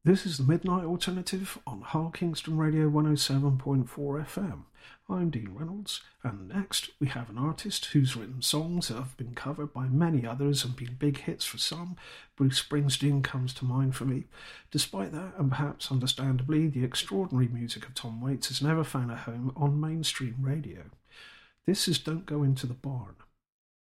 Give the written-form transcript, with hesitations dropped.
This is the Midnight Alternative on Hull Kingston Radio 107.4 FM. I'm Dean Reynolds, and next we have an artist who's written songs that have been covered by many others and been big hits for some. Bruce Springsteen comes to mind for me. Despite that, and perhaps understandably, the extraordinary music of Tom Waits has never found a home on mainstream radio. This is Don't Go Into the Barn.